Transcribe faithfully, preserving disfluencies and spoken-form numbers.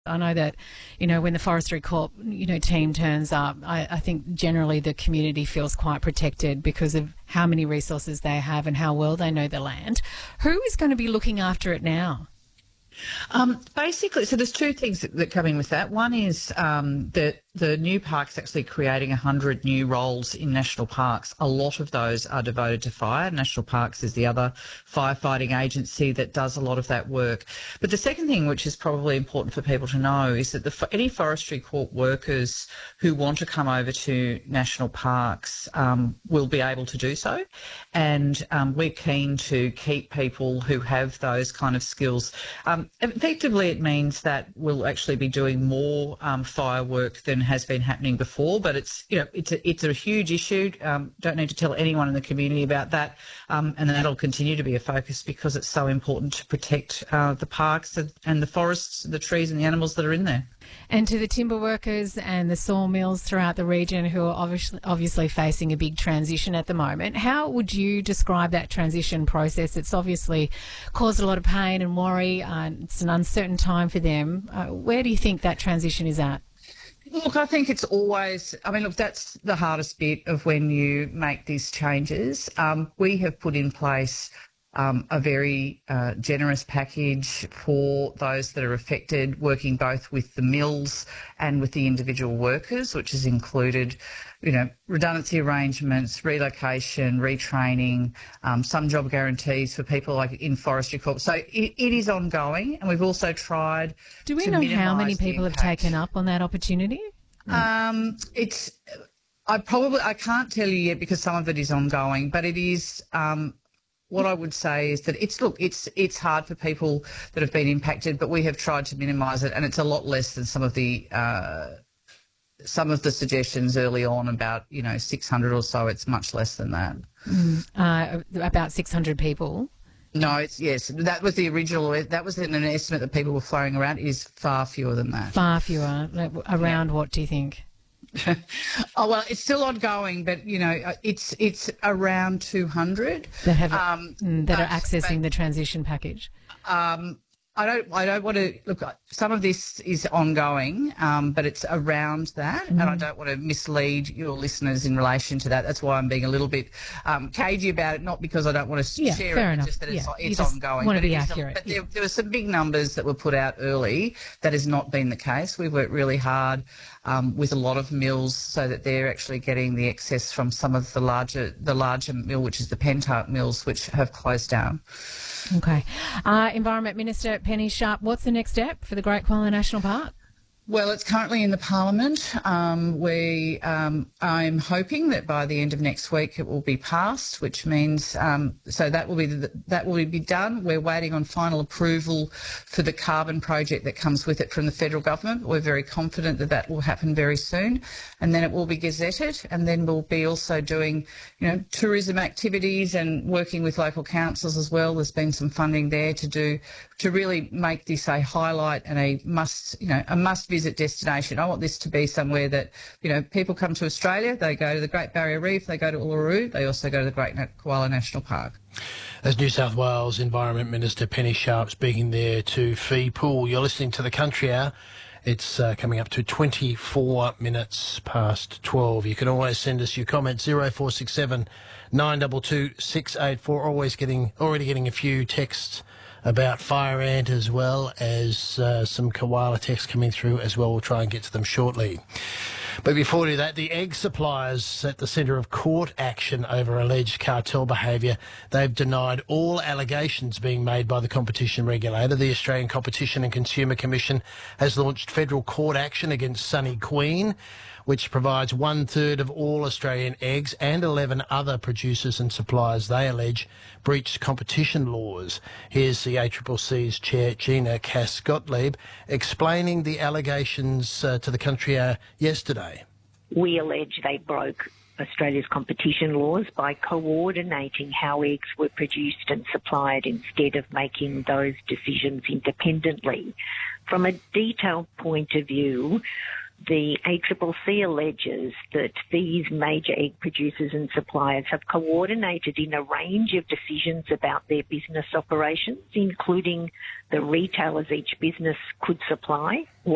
I know that, you know, when the Forestry Corp, you know, team turns up, I, I think generally the community feels quite protected because of how many resources they have and how well they know the land. Who is going to be looking after it now? Um, basically, so there's two things that, that come in with that. One is um, that the new park's actually creating one hundred new roles in national parks. A lot of those are devoted to fire. National Parks is the other firefighting agency that does a lot of that work. But the second thing, which is probably important for people to know, is that the, any Forestry Corp workers who want to come over to national parks um, will be able to do so. And um, we're keen to keep people who have those kind of skills. Um, effectively, it means that we'll actually be doing more um, fire work than has been happening before, but it's you know it's a, it's a huge issue. Um, don't need to tell anyone in the community about that, um, and that'll continue to be a focus because it's so important to protect uh, the parks and, and the forests, the trees and the animals that are in there. And to the timber workers and the sawmills throughout the region who are obviously obviously facing a big transition at the moment, how would you describe that transition process? It's obviously caused a lot of pain and worry. Uh, it's an uncertain time for them. Uh, where do you think that transition is at? Look, I think it's always, I mean, look, that's the hardest bit of when you make these changes. Um, we have put in place um, a very uh, generous package for those that are affected, working both with the mills and with the individual workers, which has included, you know, redundancy arrangements, relocation, retraining, um, some job guarantees for people like in Forestry Corp. So it, it is ongoing, and we've also tried. Do we to know how many people have impact. taken up on that opportunity? Um, it's, I probably, I can't tell you yet because some of it is ongoing, but it is, um, what I would say is that it's, look, it's it's hard for people that have been impacted, but we have tried to minimise it, and it's a lot less than some of the uh, some of the suggestions early on about, you know, six hundred or so. It's much less than that. Mm, uh, about six hundred people. No, it's yes. That was the original. That was an estimate that people were throwing around. It is far fewer than that. Far fewer. Around yeah. What do you think? Oh well, it's still ongoing, but you know, it's it's around two hundred that have um, that but, are accessing but, the transition package. Um, I don't. I don't want to look. Some of this is ongoing, um, but it's around that, mm. and I don't want to mislead your listeners in relation to that. That's why I'm being a little bit um, cagey about it. Not because I don't want to yeah, share fair it, enough. just that it's, yeah. it's just ongoing. Want to but be it accurate. A, but yeah. there, there were some big numbers that were put out early. That has not been the case. We've worked really hard um, with a lot of mills so that they're actually getting the excess from some of the larger the larger mill, which is the Pentark mills, which have closed down. Okay. Uh, Environment Minister Penny Sharp, what's the next step for the Great Koala National Park? Well, it's currently in the Parliament. Um, we, um, I'm hoping that by the end of next week it will be passed, which means um, so that will be the, that will be done. We're waiting on final approval for the carbon project that comes with it from the federal government. We're very confident that that will happen very soon, and then it will be gazetted, and then we'll be also doing, you know, tourism activities and working with local councils as well. There's been some funding there to do to really make this a highlight and a must, you know, a must visit destination. I want this to be somewhere that, you know, people come to Australia, they go to the Great Barrier Reef, they go to Uluru, they also go to the Great Koala National Park. As New South Wales Environment Minister Penny Sharp speaking there to Fee Poole. You're listening to the Country Hour. It's uh, coming up to twenty-four minutes past twelve. You can always send us your comments, zero four six seven nine two two six eight four. Always getting, already getting a few texts about fire ant as well as uh, some koala texts coming through as well. We'll try and get to them shortly. But before we do that, the egg suppliers at the centre of court action over alleged cartel behaviour. They've denied all allegations being made by the competition regulator. The Australian Competition and Consumer Commission has launched federal court action against Sunny Queen, which provides one-third of all Australian eggs, and eleven other producers and suppliers they allege breached competition laws. Here's the A C C C's chair, Gina Cass-Gottlieb, explaining the allegations uh, to the Country Hour yesterday. We allege they broke Australia's competition laws by coordinating how eggs were produced and supplied instead of making those decisions independently. From a detailed point of view, the A C C C alleges that these major egg producers and suppliers have coordinated in a range of decisions about their business operations, including the retailers each business could supply,